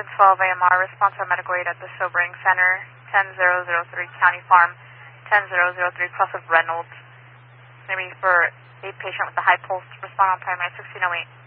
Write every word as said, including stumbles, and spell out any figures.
twelve A M R, response for medical aid at the Sobering Center, ten zero zero three County Farm, ten zero zero three plus of Reynolds. Maybe for a patient with a high pulse, respond on primary sixteen oh eight.